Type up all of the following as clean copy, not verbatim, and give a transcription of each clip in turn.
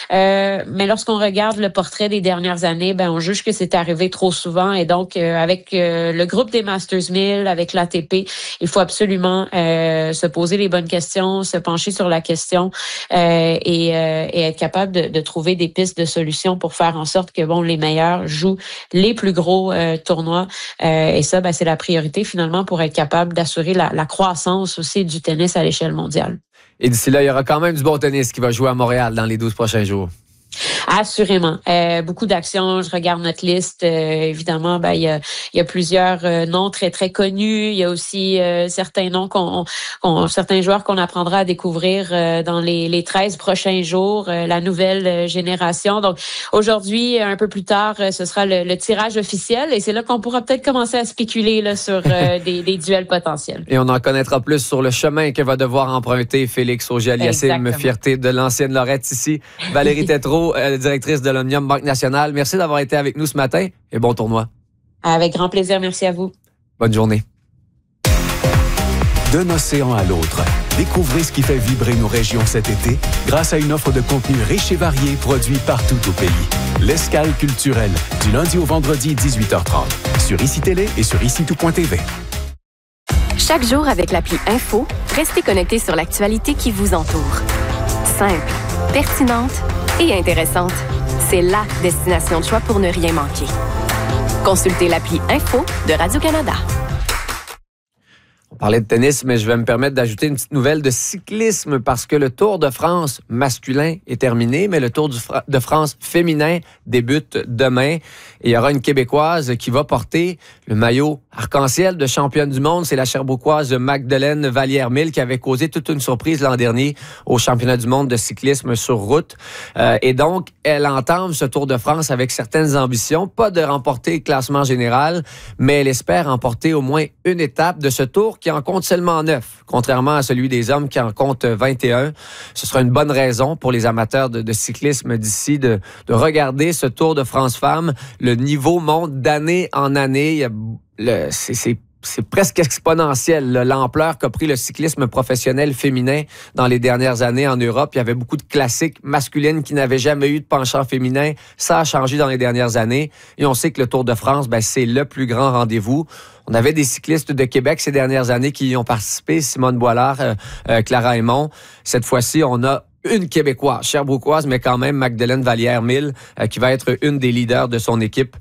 Mais lorsqu'on regarde le portrait des dernières années, on juge que c'est arrivé trop souvent. Et donc, avec le groupe des Masters 1000, avec l'ATP, il faut absolument se poser les bonnes questions, se pencher sur la question et être capable de trouver des pistes de solutions pour faire en sorte que les meilleurs jouent les plus gros tournois. Et ça, c'est la priorité finalement pour être capable d'assurer la croissance aussi du tennis à l'échelle mondiale. Et d'ici là, il y aura quand même du bon tennis qui va jouer à Montréal dans les 12 prochains jours. Assurément. Beaucoup d'actions. Je regarde notre liste. Évidemment, il y a plusieurs noms très, très connus. Il y a aussi certains noms certains joueurs qu'on apprendra à découvrir dans les 13 prochains jours, la nouvelle génération. Donc, aujourd'hui, un peu plus tard, ce sera le tirage officiel et c'est là qu'on pourra peut-être commencer à spéculer là, sur des duels potentiels. Et on en connaîtra plus sur le chemin que va devoir emprunter Félix Auger-Aliassime, fierté de l'ancienne Lorette ici. Valérie Tétrault, directrice de l'Omnium Banque Nationale. Merci d'avoir été avec nous ce matin et bon tournoi. Avec grand plaisir. Merci à vous. Bonne journée. D'un océan à l'autre, découvrez ce qui fait vibrer nos régions cet été grâce à une offre de contenu riche et varié produit partout au pays. L'Escale culturelle, du lundi au vendredi 18h30, sur ICI Télé et sur ICI-tout.tv. Chaque jour avec l'appli Info, restez connectés sur l'actualité qui vous entoure. Simple, pertinente et intéressante. C'est la destination de choix pour ne rien manquer. Consultez l'appli Info de Radio-Canada. On parlait de tennis, mais je vais me permettre d'ajouter une petite nouvelle de cyclisme parce que le Tour de France masculin est terminé, mais le Tour de France féminin débute demain. Et il y aura une Québécoise qui va porter le maillot arc-en-ciel de championne du monde. C'est la Sherbrookeoise Magdeleine Vallière-Mille qui avait causé toute une surprise l'an dernier au championnat du monde de cyclisme sur route. Et donc, elle entame ce Tour de France avec certaines ambitions. Pas de remporter le classement général, mais elle espère remporter au moins une étape de ce Tour qui en compte seulement 9, contrairement à celui des hommes qui en compte 21. Ce sera une bonne raison pour les amateurs de cyclisme d'ici de regarder ce Tour de France femmes. Le niveau monte d'année en année. C'est presque exponentiel, l'ampleur qu'a pris le cyclisme professionnel féminin dans les dernières années en Europe. Il y avait beaucoup de classiques masculines qui n'avaient jamais eu de penchant féminin. Ça a changé dans les dernières années. Et on sait que le Tour de France, c'est le plus grand rendez-vous. On avait des cyclistes de Québec ces dernières années qui y ont participé. Simone Boilard, Clara Aymon. Cette fois-ci, on a une Québécoise, Sherbrookeoise, mais quand même Magdeleine Vallière-Mille, qui va être une des leaders de son équipe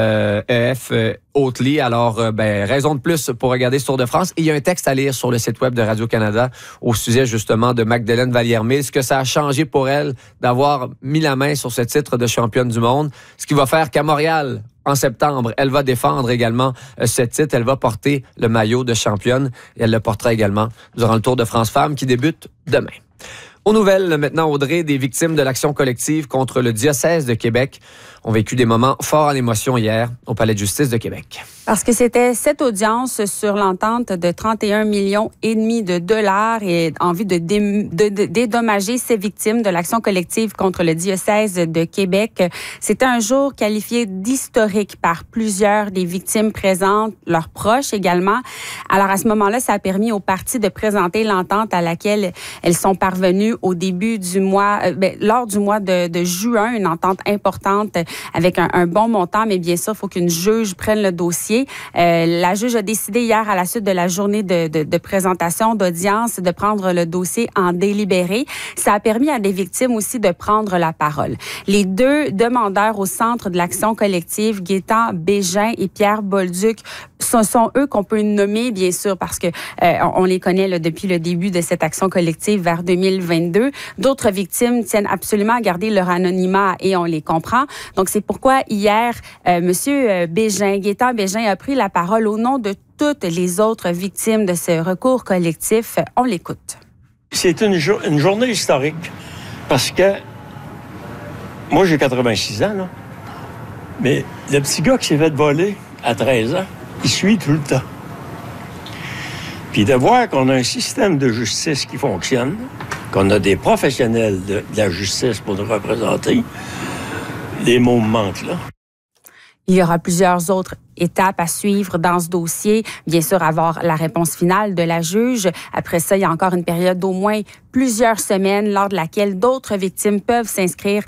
EF Oatly. Alors, raison de plus pour regarder ce Tour de France. Et il y a un texte à lire sur le site web de Radio-Canada au sujet justement de Magdeleine Vallière-Mille, ce que ça a changé pour elle d'avoir mis la main sur ce titre de championne du monde, ce qui va faire qu'à Montréal, en septembre, elle va défendre également ce titre. Elle va porter le maillot de championne et elle le portera également durant le Tour de France Femmes qui débute demain. Aux nouvelles, maintenant, Audrey, des victimes de l'action collective contre le diocèse de Québec ont vécu des moments forts en émotion hier au Palais de justice de Québec. Parce que c'était cette audience sur l'entente de 31,5 millions de dollars et en vue de dédommager ces victimes de l'action collective contre le diocèse de Québec. C'était un jour qualifié d'historique par plusieurs des victimes présentes, leurs proches également. Alors à ce moment-là, ça a permis aux parties de présenter l'entente à laquelle elles sont parvenues au début du mois, lors du mois de juin, une entente importante avec un bon montant, mais bien sûr, il faut qu'une juge prenne le dossier. La juge a décidé hier, à la suite de la journée de présentation, d'audience, de prendre le dossier en délibéré. Ça a permis à des victimes aussi de prendre la parole. Les deux demandeurs au centre de l'action collective, Gaétan Bégin et Pierre Bolduc, ce sont eux qu'on peut nommer, bien sûr, parce que on les connaît là, depuis le début de cette action collective vers 2022. D'autres victimes tiennent absolument à garder leur anonymat et on les comprend. Donc, c'est pourquoi hier, Monsieur Bégin, Gaétan Bégin a pris la parole au nom de toutes les autres victimes de ce recours collectif. On l'écoute. C'est une journée historique parce que moi, j'ai 86 ans, là. Mais le petit gars qui s'est fait voler à 13 ans, il suit tout le temps. Puis de voir qu'on a un système de justice qui fonctionne, qu'on a des professionnels de la justice pour nous représenter, les mots me manquent, là. Il y aura plusieurs autres étapes à suivre dans ce dossier. Bien sûr, avoir la réponse finale de la juge. Après ça, il y a encore une période d'au moins plusieurs semaines lors de laquelle d'autres victimes peuvent s'inscrire